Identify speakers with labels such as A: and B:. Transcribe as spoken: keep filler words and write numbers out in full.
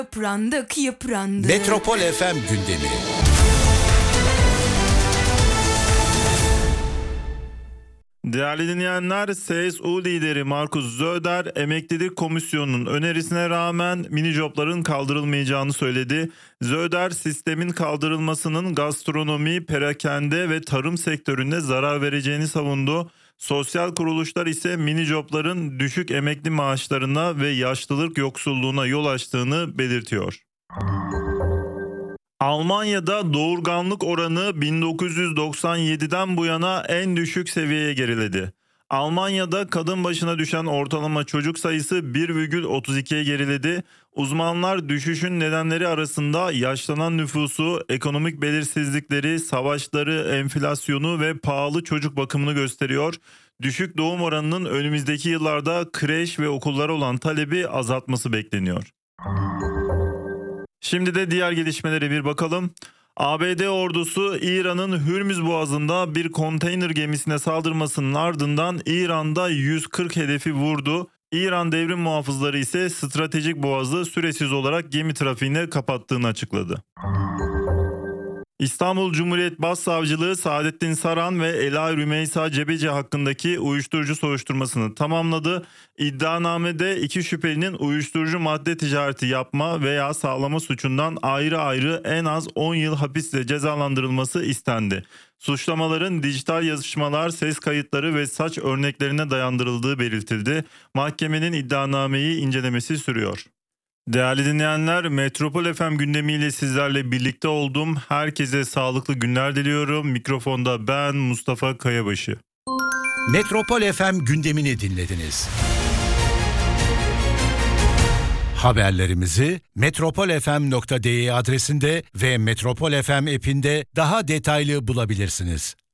A: Yıprandık, yıprandık.
B: Metropol F M gündemi.
C: Değerli dinleyenler, C S U lideri Markus Söder, Emeklilik Komisyonu'nun önerisine rağmen mini jobların kaldırılmayacağını söyledi. Söder, sistemin kaldırılmasının gastronomi, perakende ve tarım sektöründe zarar vereceğini savundu. Sosyal kuruluşlar ise mini jobların düşük emekli maaşlarına ve yaşlılık yoksulluğuna yol açtığını belirtiyor. Almanya'da doğurganlık oranı bin dokuz yüz doksan yediden bu yana en düşük seviyeye geriledi. Almanya'da kadın başına düşen ortalama çocuk sayısı bir virgül otuz ikiye geriledi. Uzmanlar düşüşün nedenleri arasında yaşlanan nüfusu, ekonomik belirsizlikleri, savaşları, enflasyonu ve pahalı çocuk bakımını gösteriyor. Düşük doğum oranının önümüzdeki yıllarda kreş ve okullara olan talebi azaltması bekleniyor. Şimdi de diğer gelişmelere bir bakalım. A B D ordusu İran'ın Hürmüz Boğazı'nda bir konteyner gemisine saldırmasının ardından İran'da yüz kırk hedefi vurdu. İran devrim muhafızları ise stratejik boğazı süresiz olarak gemi trafiğine kapattığını açıkladı. İstanbul Cumhuriyet Başsavcılığı Saadettin Saran ve Ela Rümeysa Cebeci hakkındaki uyuşturucu soruşturmasını tamamladı. İddianamede iki şüphelinin uyuşturucu madde ticareti yapma veya sağlama suçundan ayrı ayrı en az on yıl hapisle cezalandırılması istendi. Suçlamaların dijital yazışmalar, ses kayıtları ve saç örneklerine dayandırıldığı belirtildi. Mahkemenin iddianameyi incelemesi sürüyor. Değerli dinleyenler, Metropol F M gündemiyle sizlerle birlikte oldum. Herkese sağlıklı günler diliyorum. Mikrofonda ben Mustafa Kayabaşı.
B: Metropol F M gündemini dinlediniz. Haberlerimizi metropol f m nokta d e adresinde ve Metropol F M app'inde daha detaylı bulabilirsiniz.